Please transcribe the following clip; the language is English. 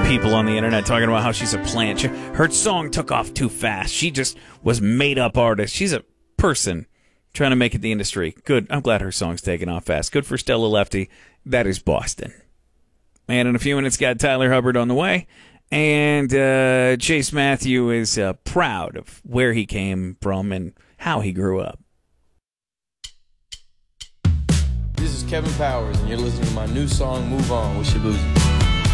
people on the internet talking about how she's a plant. Her song took off too fast. She just was made-up artist. She's a person trying to make it the industry. Good. I'm glad her song's taking off fast. Good for Stella Lefty. That is Boston. And in a few minutes, got Tyler Hubbard on the way. And Chase Matthew is proud of where he came from and how he grew up. This is Kevin Powers, and you're listening to my new song, Move On, with Shabuzi.